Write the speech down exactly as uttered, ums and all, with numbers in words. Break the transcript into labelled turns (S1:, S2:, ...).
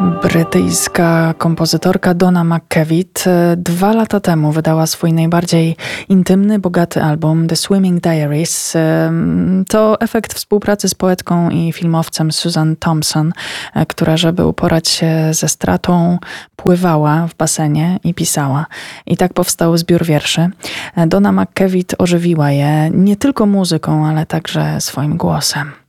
S1: Brytyjska kompozytorka Donna McKevitt dwa lata temu wydała swój najbardziej intymny, bogaty album The Swimming Diaries. To efekt współpracy z poetką i filmowcem Susan Thompson, która, żeby uporać się ze stratą, pływała w basenie i pisała. I tak powstał zbiór wierszy. Donna McKevitt ożywiła je nie tylko muzyką, ale także swoim głosem.